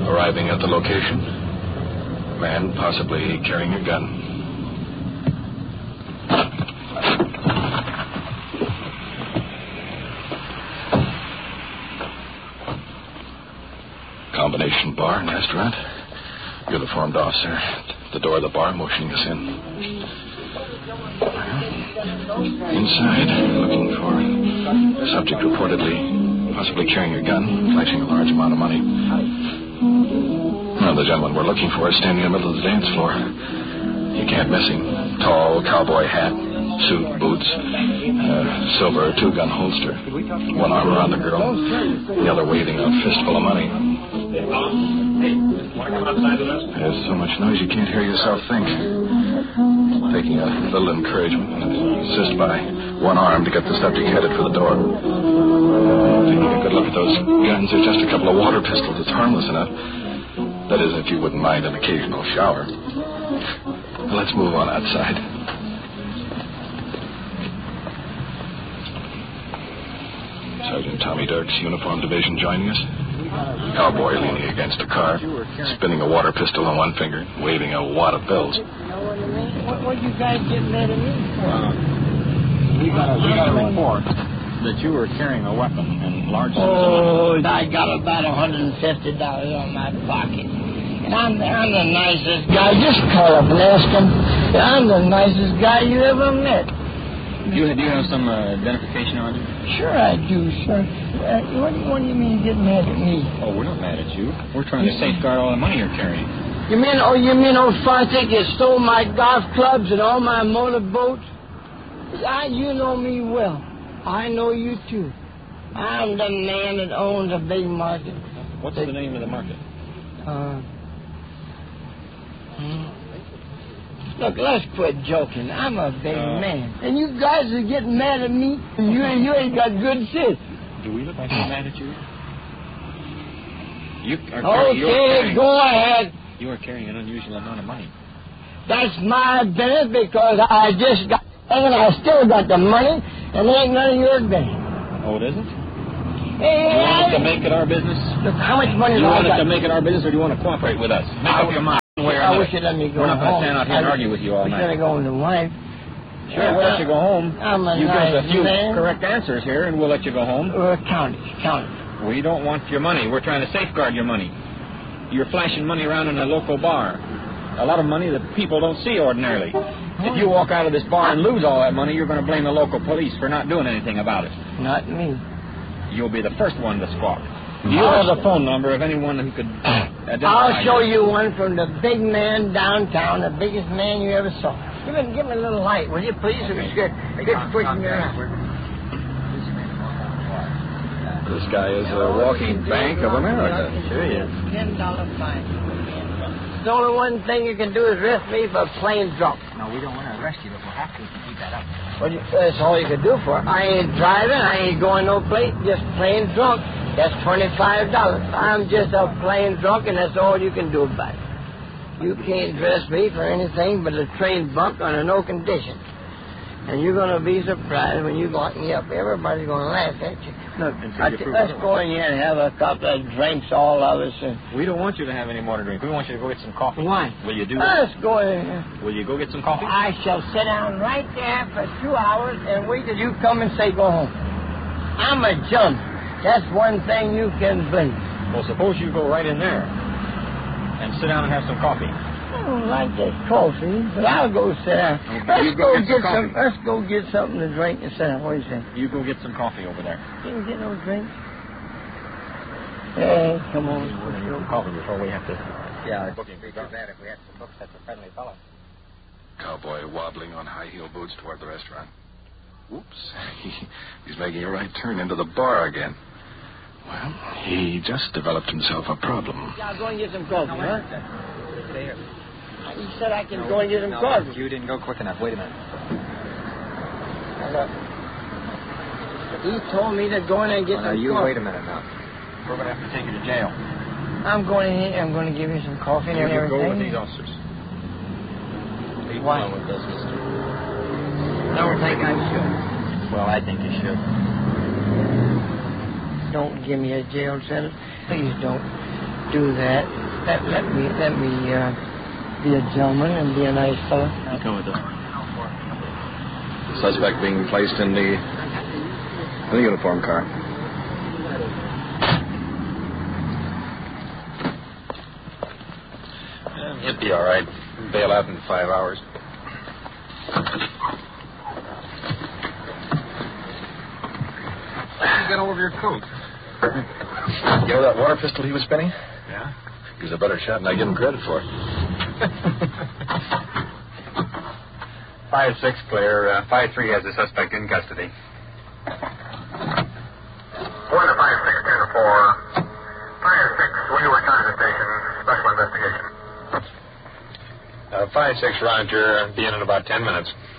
Arriving at the location, man possibly carrying a gun. Combination bar and restaurant. Uniformed officer at the door of the bar motioning us in. Inside, looking for a subject reportedly possibly carrying a gun, flashing a large amount of money. Well, the gentleman we're looking for is standing in the middle of the dance floor. You can't miss him. Tall, cowboy hat, suit, boots, silver two-gun holster. One arm around the girl, the other waving a fistful of money. There's so much noise you can't hear yourself think. Taking a little encouragement and assist by one arm to get the subject headed for the door. Taking a good look at those guns, they're just a couple of water pistols. It's harmless enough. That is, if you wouldn't mind an occasional shower. Let's move on outside. Sergeant Tommy Dirks, Uniform Division, joining us. Cowboy leaning against a car, spinning a water pistol on one finger, waving a wad of bills. What you guys get mad at me for? We got a report that you were carrying a weapon in large sums of money. Oh, I got about $150 on my pocket. And I'm the nicest guy. Just call up and ask him. I'm the nicest guy you ever met. Do you have some identification on you? Sure I do, sir. What do you mean get mad at me? Oh, we're not mad at you. We're trying to safeguard all the money you're carrying. You mean old Fontic you stole my golf clubs and all my motorboats? You know me well. I know you too. I'm the man that owns a big market. What's the name of the market? Look, let's quit joking. I'm a big man. And you guys are getting mad at me. You ain't got good sense. Do we look like we're mad at you? Okay, go ahead. You are carrying an unusual amount of money. That's my business because I just got and I still got the money, and it ain't none of your business. Oh, it isn't? Hey, you want us to make it our business? Look, how much money do I want got? us to make it our business, or do you want to cooperate with us? Make up your mind. I wish you'd let me go home. We're not going to stand out here and argue with you all night. We're going to go home to wife. Sure, we'll let you go home. You give us a few man. correct answers here, and we'll let you go home. Count it. We don't want your money. We're trying to safeguard your money. You're flashing money around in a local bar. A lot of money that people don't see ordinarily. If you walk out of this bar and lose all that money, you're going to blame the local police for not doing anything about it. Not me. You'll be the first one to squawk. Do you have the phone number of anyone who could identify I'll show you one from the big man downtown, the biggest man you ever saw. Give me a little light, will you, please? It was good. Good pushing me around. This guy is a walking Bank of America. Sure he is. $10 fine. The only one thing you can do is arrest me for plain drunk. No, we don't want to arrest you, but we'll have to if you keep that up. Well, that's all you can do for it. I ain't driving. I ain't going no place. Just plain drunk. That's $25. I'm just a plain drunk, and that's all you can do about it. You can't dress me for anything but a train bunk under no condition. And you're going to be surprised when you lock me up. Everybody's going to laugh at you. Look, let's go in here and have a couple of drinks, all of us. We don't want you to have any more to drink. We want you to go get some coffee. Why? Will you do that? Let's go in here. Will you go get some coffee? I shall sit down right there for 2 hours and wait till you come and say go home. I'm a jump. That's one thing you can believe. Well, suppose you go right in there and sit down and have some coffee. I don't like that coffee, but I'll go sit down. Okay, Let's go get something to drink and sit down. What do you say? You go get some coffee over there. You can get no drinks. Hey, come on. We're going to get some coffee before we have to... Yeah, it's booking pretty bad if we had some books. That's a friendly fellow. Cowboy wobbling on high-heel boots toward the restaurant. Whoops. He's making a right turn into the bar again. Well, he just developed himself a problem. Yeah, I'll go and get some coffee, huh? Stay here. You said I can go and get some coffee. You didn't go quick enough. Wait a minute. Look. He told me to go in and get some coffee. Wait a minute now. We're going to have to take you to jail. I'm going in here. I'm going to give you some coffee and everything. You go with these officers. Why? With us, mister. Don't think I should. Well, I think you should. Don't give me a jail sentence. Please don't. do that. Let me be a gentleman and be a nice fellow. You come with us. Suspect being placed in the uniform car. He'll be all right. Bail out in 5 hours. How did you get all over your coat? You know that water pistol he was spinning? Yeah? He was a better shot than I give him credit for. 5-6 clear. 5-3 has the suspect in custody. 1 to 5-6-10-4. 5-6, when you return to the station, special investigation. 5-6, Roger. Be in about 10 minutes.